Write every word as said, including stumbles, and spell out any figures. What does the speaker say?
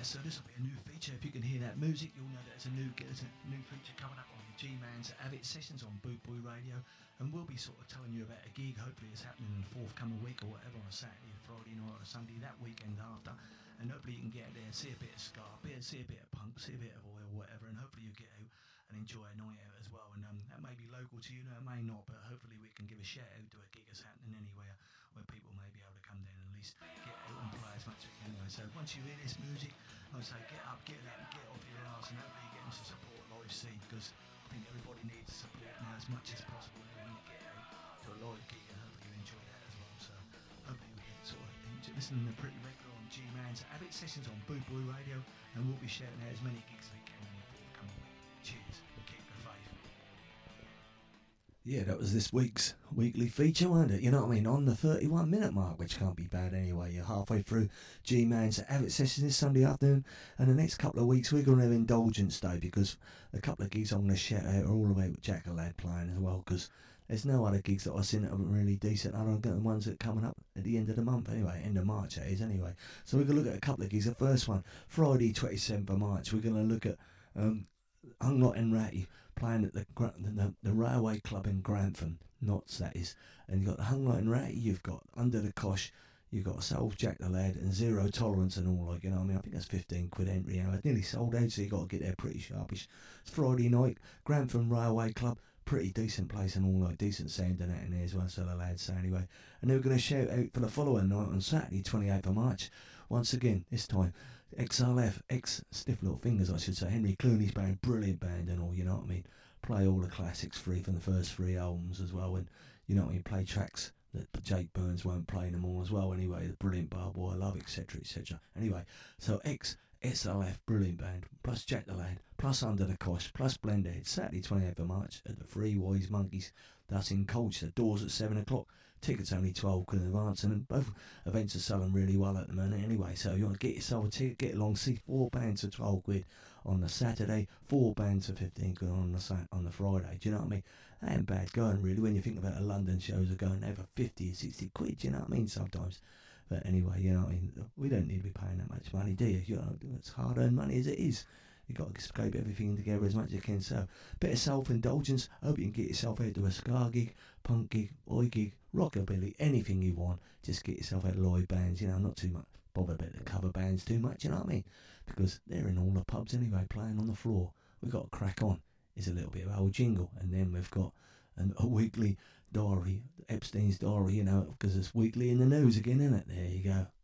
so this will be a new feature. If you can hear that music, you'll know that there's a new there's a new feature coming up on G-Man's Avid Sessions on Boot Boy Radio, and we'll be sort of telling you about a gig. Hopefully it's happening in the forthcoming week or whatever, on a Saturday, Friday night or Sunday, that weekend after, and hopefully you can get out there and see a bit of ska, bit, see a bit of punk, see a bit of oil, whatever, and hopefully you get out and enjoy a night out as well. And um, that may be local to you, no, it may not, but hopefully we can give a shout out to a gig that's happening anywhere where people may be able to come down and at least get out and play as much as we can anyway. So once you hear this music, I say get up, get up, get off your arse, and hopefully you get into support live scene, because I think everybody needs support now as much as possible when you get out to a live gig, and hopefully you enjoy that as well. So hopefully we get sort of into listening to pretty regular on G-Man's Avid Sessions on Boot Boy Radio, and we'll be shouting out as many gigs as we can in the forthcoming week. Cheers, keep the faith. Yeah, that was this week's weekly feature, wasn't it? You know what I mean? On the thirty-one minute mark, which can't be bad anyway. You're halfway through G-Man's Avid Sessions this Sunday afternoon, and the next couple of weeks we're going to have Indulgence Day, because a couple of gigs I'm going to shout out are all the way with Jack the Lad playing as well, because there's no other gigs that I've seen that are really decent other than the ones that are coming up at the end of the month anyway, end of March that is anyway. So we're going to look at a couple of gigs. The first one, Friday twenty-seventh of March, we're going to look at um, Hunglot and Ratty playing at the, the the Railway Club in Grantham, Notts that is, and you've got the Hunglot and Ratty, you've got Under the Cosh, you've got Soul Jack the Lad and Zero Tolerance and all, like, you know what I mean? I think that's fifteen quid entry, you know, it's nearly sold out, so you've got to get there pretty sharpish. It's Friday night, Grantham Railway Club, pretty decent place and all, like, decent sound and that in there as well, so the lads say anyway. And then we're going to shout out for the following night on Saturday twenty-eighth of March, once again, this time X R F, X Stiff Little Fingers I should say, Henry Clooney's band, brilliant band and all, you know what I mean? Play all the classics free from the first three albums as well, and you know what I mean, play tracks that Jake Burns won't play them all as well anyway, the brilliant Barbed Wire Love, etc, etc. Anyway, so X S L F, brilliant band, plus Jack the Lad, plus Under the Cosh, plus Blended, Saturday twenty-eighth of March at the Three Wise Monkeys, that's in Colchester, doors at seven o'clock, tickets only twelve quid in advance, and both events are selling really well at the moment anyway, so you want to get yourself a ticket, get along, see four bands for twelve quid on the Saturday, four bands for fifteen quid on the on the Friday, do you know what I mean? That ain't bad going really, when you think about the London shows are going over fifty or sixty quid, do you know what I mean, sometimes. But anyway, you know what I mean, we don't need to be paying that much money, do you? You know, it's hard-earned money as it is. You've got to scrape everything together as much as you can. So, bit of self-indulgence. Hope you can get yourself out to a ska gig, punk gig, oi gig, rockabilly, anything you want. Just get yourself out of live bands, you know, not too much bothered about the cover bands too much, you know what I mean? Because they're in all the pubs anyway, playing on the floor. We've got to crack on. It's a little bit of old jingle, and then we've got an, a weekly diary, Epstein's diary, you know, because it's weekly in the news again, isn't it? There you go.